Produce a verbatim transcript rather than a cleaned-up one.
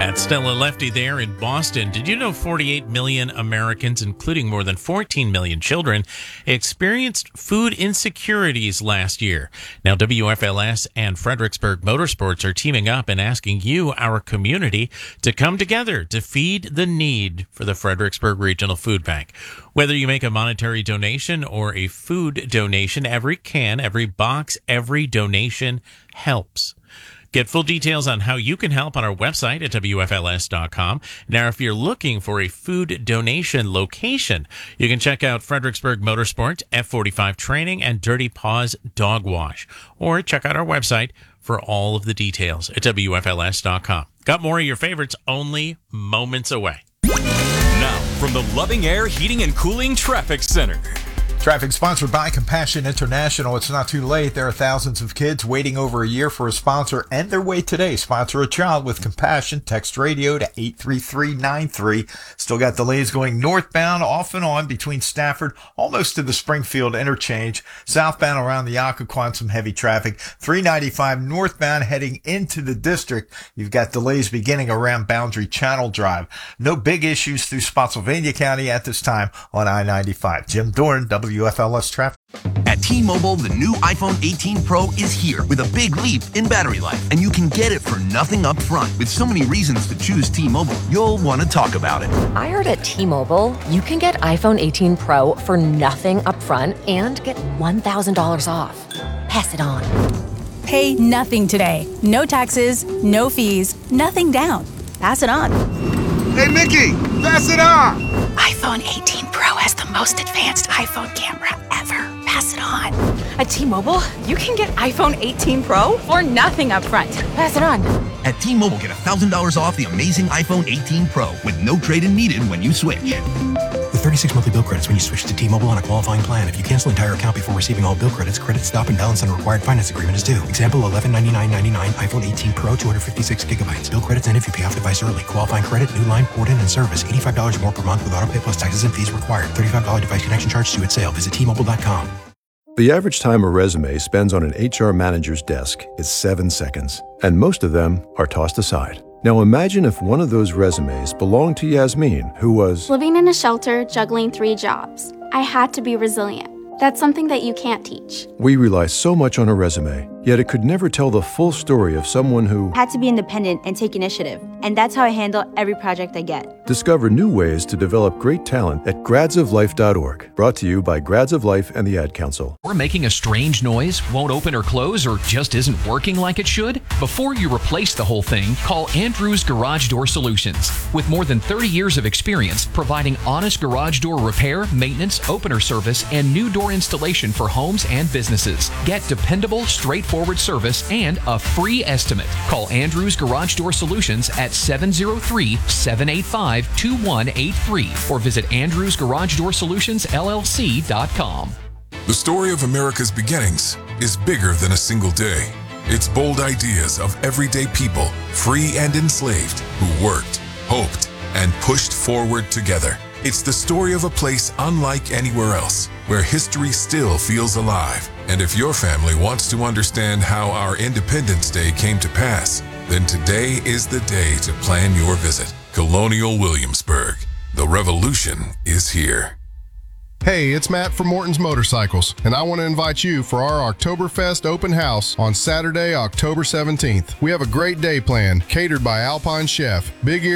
At Stella Lefty there in Boston, did you know forty-eight million Americans, including more than fourteen million children, experienced food insecurities last year? Now, W F L S and Fredericksburg Motorsports are teaming up and asking you, our community, to come together to feed the need for the Fredericksburg Regional Food Bank. Whether you make a monetary donation or a food donation, every can, every box, every donation helps. Get full details on how you can help on our website at W F L S dot com. Now, if you're looking for a food donation location, you can check out Fredericksburg Motorsports, F forty-five Training, and Dirty Paws Dog Wash. Or check out our website for all of the details at W F L S dot com. Got more of your favorites only moments away. Now, from the Loving Air Heating and Cooling Traffic Center. Traffic sponsored by Compassion International. It's not too late. There are thousands of kids waiting over a year for a sponsor and their way today. Sponsor a child with Compassion. Text radio to eight three three nine three. Still got delays going northbound off and on between Stafford almost to the Springfield interchange. Southbound around the Occoquan, some heavy traffic. three ninety-five northbound heading into the district. You've got delays beginning around Boundary Channel Drive. No big issues through Spotsylvania County at this time on I ninety-five. Jim Dorn, W F L S Traffic. At T-Mobile, the new iPhone eighteen Pro is here with a big leap in battery life, and you can get it for nothing up front. With so many reasons to choose T-Mobile, you'll want to talk about it. I heard at T-Mobile, you can get iPhone eighteen Pro for nothing up front and get one thousand dollars off. Pass it on. Pay nothing today. No taxes, no fees, nothing down. Pass it on. Hey, Mickey, pass it on. iPhone eighteen Pro has the most advanced iPhone camera ever. Pass it on. At T-Mobile, you can get iPhone eighteen Pro for nothing up front. Pass it on. At T-Mobile, get one thousand dollars off the amazing iPhone eighteen Pro with no trade-in needed when you switch. With thirty-six monthly bill credits when you switch to T-Mobile on a qualifying plan. If you cancel the entire account before receiving all bill credits, credit stop and balance on a required finance agreement is due. Example, eleven ninety-nine ninety-nine iPhone eighteen Pro, two hundred fifty-six gigabytes. Bill credits end if you pay off device early. Qualifying credit, new line, port in, and service. eighty-five dollars more per month with auto pay plus taxes and fees required. thirty-five dollars device connection charge due at sale. Visit T Mobile dot com. The average time a resume spends on an H R manager's desk is seven seconds, and most of them are tossed aside. Now imagine if one of those resumes belonged to Yasmin, who was living in a shelter, juggling three jobs. I had to be resilient. That's something that you can't teach. We rely so much on a resume, yet it could never tell the full story of someone who had to be independent and take initiative. And that's how I handle every project I get. Discover new ways to develop great talent at grads of life dot org. Brought to you by Grads of Life and the Ad Council. Or making a strange noise, won't open or close, or just isn't working like it should? Before you replace the whole thing, call Andrews Garage Door Solutions. With more than thirty years of experience providing honest garage door repair, maintenance, opener service, and new door installation for homes and businesses. Get dependable, straightforward service and a free estimate. Call Andrews Garage Door Solutions at seven oh three, seven eight five, two one eight three or visit Andrews Garage Door Solutions L L C dot com. The story of America's beginnings is bigger than a single day. It's bold ideas of everyday people, free and enslaved, who worked, hoped, and pushed forward together. It's the story of a place unlike anywhere else, where history still feels alive. And if your family wants to understand how our Independence Day came to pass, then today is the day to plan your visit. Colonial Williamsburg. The revolution is here. Hey, it's Matt from Morton's Motorcycles, and I want to invite you for our Oktoberfest open house on Saturday, October seventeenth. We have a great day planned, catered by Alpine Chef, Big Ear